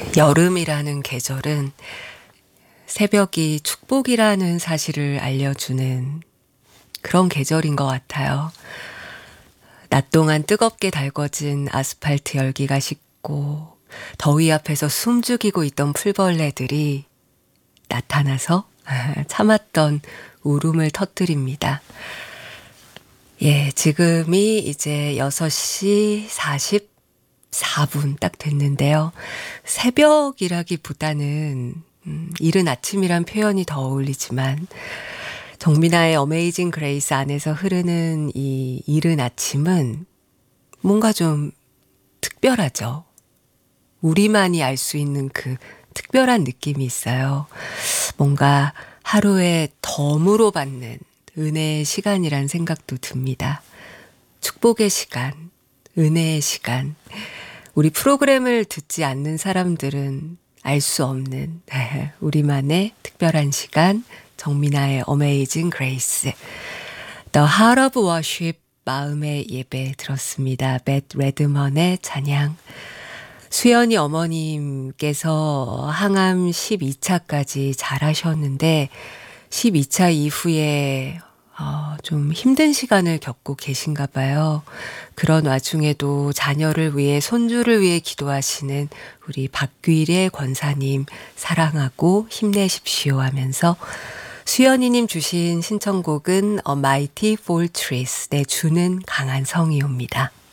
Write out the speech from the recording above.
여름이라는 계절은 새벽이 축복이라는 사실을 알려주는 그런 계절인 것 같아요. 낮 동안 뜨겁게 달궈진 아스팔트 열기가 식고 더위 앞에서 숨죽이고 있던 풀벌레들이 나타나서 참았던 울음을 터뜨립니다. 예, 지금이 이제 6시 44분 딱 됐는데요. 새벽이라기보다는 이른 아침이란 표현이 더 어울리지만 정민아의 어메이징 그레이스 안에서 흐르는 이 이른 아침은 뭔가 좀 특별하죠. 우리만이 알 수 있는 그 특별한 느낌이 있어요. 뭔가 하루에 덤으로 받는 은혜의 시간이란 생각도 듭니다. 축복의 시간, 은혜의 시간. 우리 프로그램을 듣지 않는 사람들은 알 수 없는 우리만의 특별한 시간, 정민아의 어메이징 그레이스. The Heart of Worship, 마음의 예배 들었습니다. 맷 레드먼의 찬양. 수연이 어머님께서 항암 12차까지 잘하셨는데 12차 이후에 좀 힘든 시간을 겪고 계신가 봐요. 그런 와중에도 자녀를 위해 손주를 위해 기도하시는 우리 박귀래 권사님 사랑하고 힘내십시오 하면서 수연이님 주신 신청곡은 A Mighty Fortress, 내 주는 강한 성이옵니다.